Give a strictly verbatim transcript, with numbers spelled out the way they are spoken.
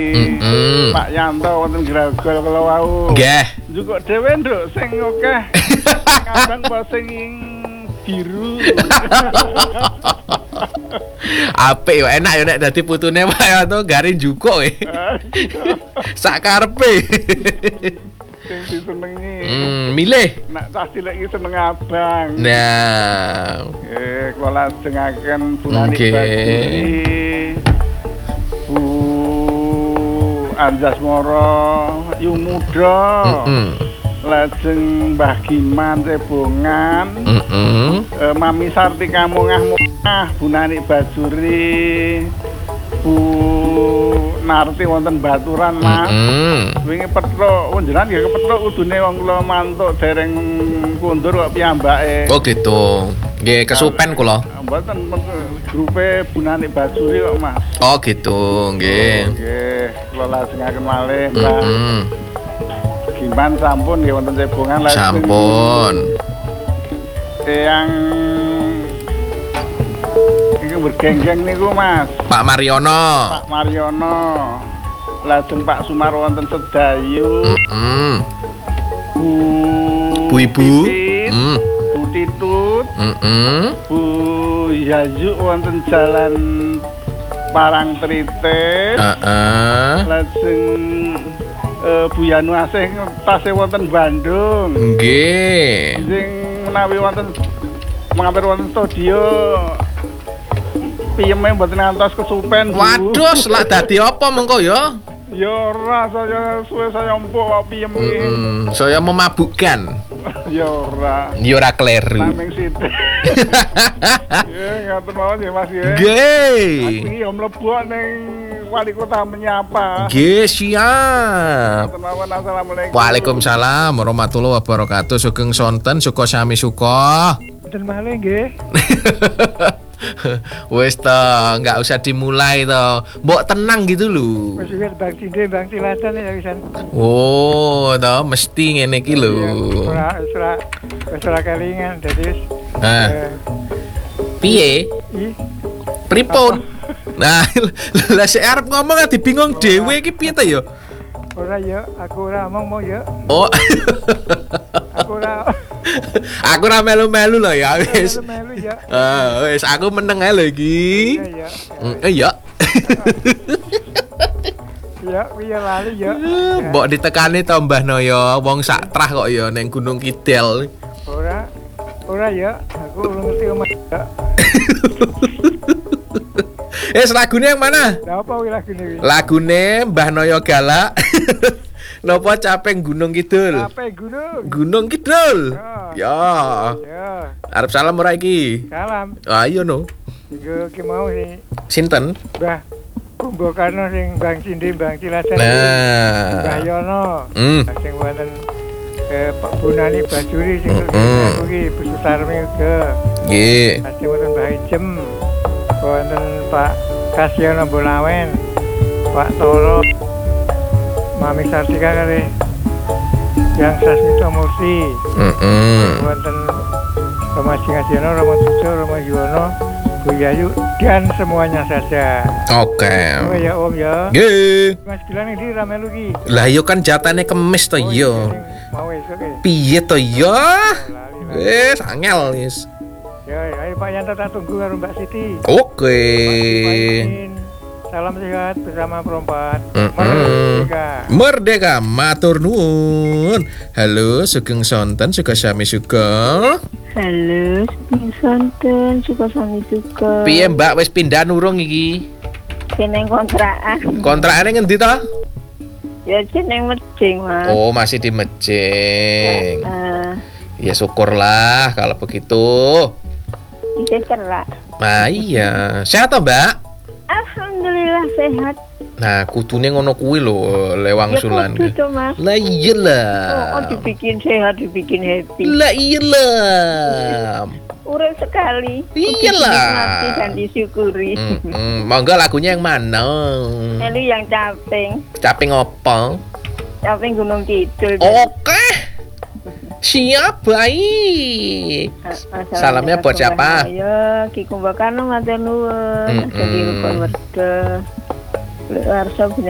Mm-mm. Pak Yanto wonten Grogol kala wau. Nggih. Njukuk dhewe nduk sing akeh. Kadang apa sing biru. Apik yo enak yo nek dadi putune Pak Yanto garing jukuk e. Sak karepe. Sing disenengi. Hmm, milih. Nak cah cilik iki seneng abang. Nah. Eh, kula lajengaken Bunani Nggih. Basuri. Bu Anjasmara Yumuda. Heeh. Lajeng Mbah Giman Cebongan. Heeh. Eh, Mami Sartika mungah-mungah Bunani Basuri. Bu Narti wonten Baturan, Mas. Heeh. Wingi petruk, njenengan nggih kepethuk udune wong kula mantuk dereng kundur kok piyambake. Oh gitu. Nggih kesupen kula. Mboten grupe Bunani Basuri kok, Mas. Oh gitu, nggih. Nggih, kula lajengaken malih, Mbak. Heeh. Giman sampun nggih wonten Cebongan lajeng. Sampun. Yang iki bergenggeng niku, Mas. Pak Mariono. Pak Mariono. Lajeng Pak Sumar wonten Sedayu. Heeh. Bu Bu Ibu. Titit, Hmm. Bu Titut. Heeh. Bu Yayu wonten Jalan Parangtritis. Heeh. Lajeng eh, Bu Yanu Asih tasih wonten Bandung. Nggih. Sing menawi wonten mampir wonten studio piyeme mboten ngantos kesupen, Bu. Waduh, lak dadi apa mengko ya? Ya ora saya suwe saya empuk kok piyeme. Mm, saya memabukkan. Ya ora. Ya ora kleru. Naming sithik. Ya ngatur mawon ya, Mas ya. Aku Nggih. iki yo mlebu ning wali kota menyapa. Nggih, siap. Ngatur mawon, assalamualaikum. Waalaikumsalam warahmatullahi wabarakatuh. Sugeng sonten, suka sami suka. Mboten malih nggih. Wes to, nggak usah dimulai to. Mbok tenang gitu lho. Wis wis Bang Cinde, Bang Cilatan ya wisan. Oh, to mesti ngene iki lho. Ora wis ora wis ora kelingan dadi wis. Nah, eh, piye? i Pripun? Nah, lah sik arep ngomong ati bingung dhewe iki piye to ya? ora ya, aku ora omong ya. Oh. Aku ora Aku ora melu-melu lho ya wis. melu ya. Ah, wis aku meneng ae lho iki. Iya ya. Mm, Eh ya. Ya, piye lali ya. Mbok ditekani to Mbah Noyo, wong sak trah kok ya ning Gunung Kidul. Ora ora ya, aku ora ngerti omah ya. Eh, lagune yang mana? Lah apa kuwi lagune kuwi? Lagune Mbah Noyo Galak. Napa capek Gunung Kidul? Apa gunung? Gunung Kidul. Ya. Ya. Ya, Arep salam ora iki? salam. Ayo no. Iku ki mau sing Sinten? Mbah Kumbakarno sing Bang Cinde, Bang Cilacap. Mbah Nah. Yono. Hmm. Sing wonten eh Pak Bunani Basuri sing Mm-mm. aku ki Bu Sutarmi uga. Nggih. Sing wonten Mbah Ijem. Wonten Pak Kasyono Bolawen. Pak Toro. Mami Sartika kali. Yang Sasmito Mursi. Heeh. Wonten Roma Singasiono, Roma Sujo, Roma Yuwono, Bu Yayu dan semuanya saja. Oke. Oh ya Om ya. Nggih. Mas Gilang ini rame lu ki. Lah yo kan jatane kemis to Oh, iya, yo. sing mau esuk e. Piye to yo? Oh, lali, lali. Wis angel wis. Ya, ayo Pak Yanto tak tunggu karo Mbak Siti. Oke. Pak Imin. Salam sehat bersama perempat. Mm-mm. Merdeka. Merdeka, matur nuwun. Halo, sugeng sonten suka sami suka. Halo, sing sonten suka sami suka. Piye Mbak wis pindah nurung iki? Jeneng kontrakan. Kontrakane ngendi to? Ya jeneng Meding, Mas. Oh, masih di Mejeng. Eh, Ya syukurlah kalau begitu. bisa cerak. Nah, iya. Sehat toh, Mbak? Alhamdulillah sehat. Nah, kudune ngono kuwi lho, lewang Ya sulan. kudu to, Mas. Lah iyalah. Oh, oh, dibikin sehat, dibikin happy. Lah iyalah. Urip sekali. Iyalah. Dinikmati dan disyukuri. Mm, mm. Monggo lagunya yang mana? Melu yang caping. Caping apa? Caping Gunung Kidul. Oke. Siap, baik. Salamnya buat siapa? Ya, Ki Kumbakarno matur nuwun. Mm-mm. Jadi Rukun Werda. Lek arsa